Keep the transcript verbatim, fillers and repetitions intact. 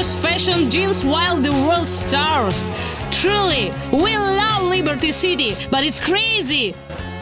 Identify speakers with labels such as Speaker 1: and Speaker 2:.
Speaker 1: designers fashion jeans while the world starves. Truly, we love Liberty City, but it's crazy!